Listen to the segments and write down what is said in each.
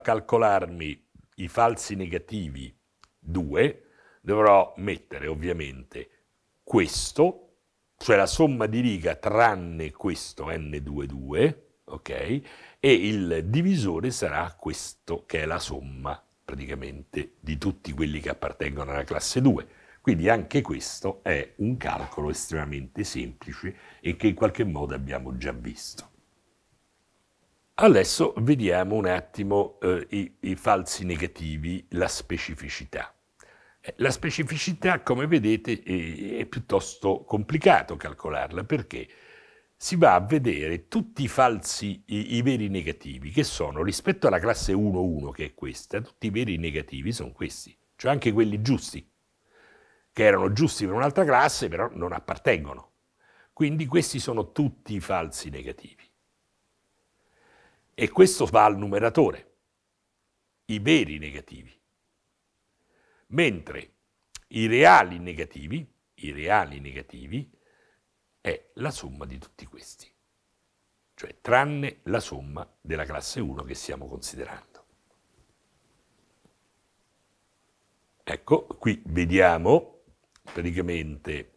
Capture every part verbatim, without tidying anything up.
calcolarmi i falsi negativi due, dovrò mettere ovviamente questo, cioè la somma di riga tranne questo N ventidue, ok? E il divisore sarà questo, che è la somma praticamente di tutti quelli che appartengono alla classe due. Quindi anche questo è un calcolo estremamente semplice e che in qualche modo abbiamo già visto. Adesso vediamo un attimo eh, i, i falsi negativi, la specificità. La specificità, come vedete, è, è piuttosto complicato calcolarla perché si va a vedere tutti i falsi, i, i veri negativi, che sono rispetto alla classe uno uno, che è questa, tutti i veri negativi sono questi, cioè anche quelli giusti, che erano giusti per un'altra classe, però non appartengono. Quindi questi sono tutti i falsi negativi. E questo va al numeratore, i veri negativi. Mentre i reali negativi, i reali negativi è la somma di tutti questi, cioè tranne la somma della classe uno che stiamo considerando. Ecco, qui vediamo praticamente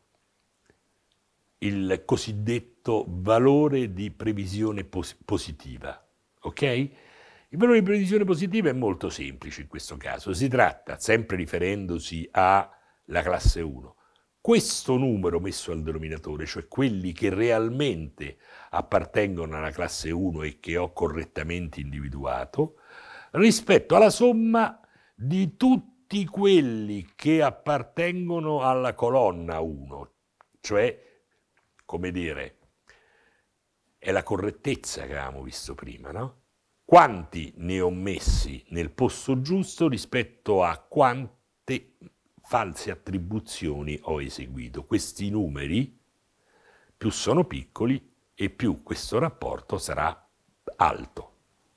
il cosiddetto valore di previsione pos- positiva, ok? Il valore di previsione positiva è molto semplice in questo caso, si tratta, sempre riferendosi alla classe uno, questo numero messo al denominatore, cioè quelli che realmente appartengono alla classe uno e che ho correttamente individuato, rispetto alla somma di tutti quelli che appartengono alla colonna uno, cioè, come dire, è la correttezza che avevamo visto prima, no? Quanti ne ho messi nel posto giusto rispetto a quante false attribuzioni ho eseguito. Questi numeri, più sono piccoli e più questo rapporto sarà alto.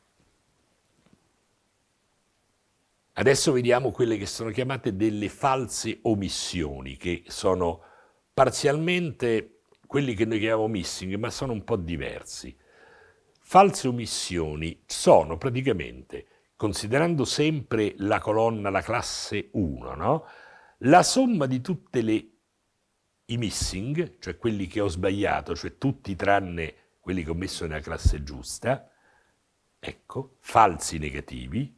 Adesso vediamo quelle che sono chiamate delle false omissioni, che sono parzialmente quelli che noi chiamiamo missing, ma sono un po' diversi. False omissioni sono praticamente, considerando sempre la colonna, la classe uno, no? La somma di tutte le i missing, cioè quelli che ho sbagliato, cioè tutti tranne quelli che ho messo nella classe giusta, ecco, falsi negativi,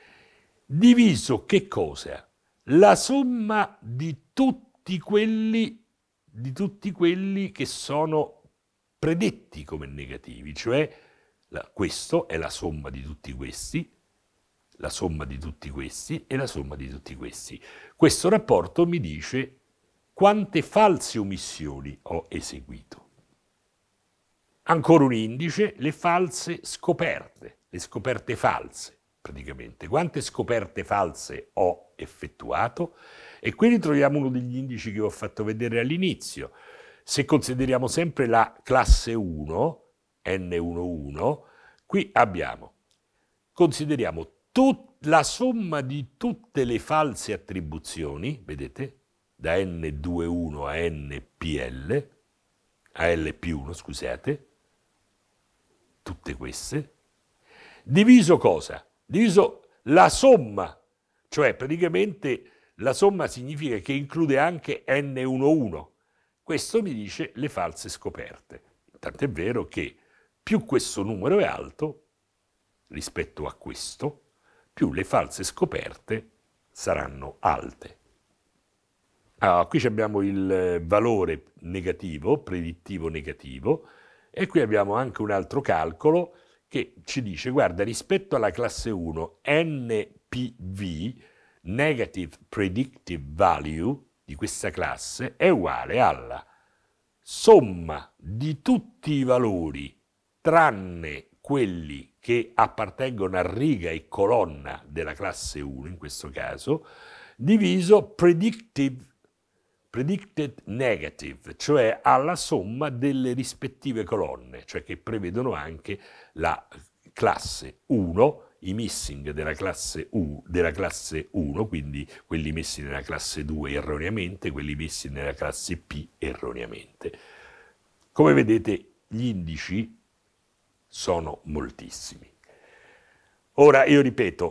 diviso che cosa? La somma di tutti quelli, di tutti quelli che sono predetti come negativi, cioè la, questo è la somma di tutti questi, la somma di tutti questi e la somma di tutti questi. Questo rapporto mi dice quante false omissioni ho eseguito. Ancora un indice, le false scoperte, le scoperte false, praticamente. Quante scoperte false ho effettuato? E qui ritroviamo uno degli indici che ho fatto vedere all'inizio. Se consideriamo sempre la classe uno, N undici, qui abbiamo, consideriamo tut, la somma di tutte le false attribuzioni, vedete, da N ventuno a N P L, a L più uno, scusate, tutte queste, diviso cosa? Diviso la somma, cioè praticamente la somma significa che include anche N undici. Questo mi dice le false scoperte. Tant'è vero che più questo numero è alto rispetto a questo, più le false scoperte saranno alte. Allora, qui abbiamo il valore negativo, predittivo negativo, e qui abbiamo anche un altro calcolo che ci dice, guarda, rispetto alla classe uno, N P V, Negative Predictive Value, di questa classe, è uguale alla somma di tutti i valori, tranne quelli che appartengono a riga e colonna della classe uno, in questo caso, diviso predictive predicted negative, cioè alla somma delle rispettive colonne, cioè che prevedono anche la classe uno, i missing della classe, U, della classe uno, quindi quelli messi nella classe due erroneamente, quelli messi nella classe P erroneamente. Come vedete, gli indici sono moltissimi. Ora, io ripeto,